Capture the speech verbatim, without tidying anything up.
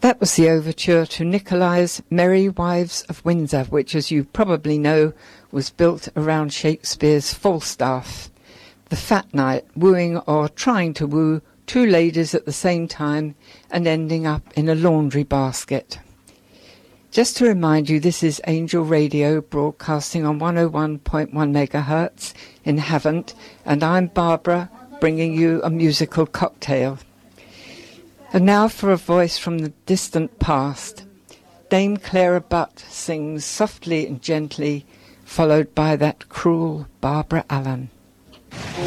That was the overture to Nicolai's Merry Wives of Windsor, which, as you probably know, was built around Shakespeare's Falstaff, the fat knight wooing or trying to woo two ladies at the same time and ending up in a laundry basket. Just to remind you, this is Angel Radio broadcasting on one oh one point one megahertz in Havant, and I'm Barbara, bringing you a musical cocktail. And now for a voice from the distant past. Dame Clara Butt sings softly and gently, followed by that cruel Barbara Allen.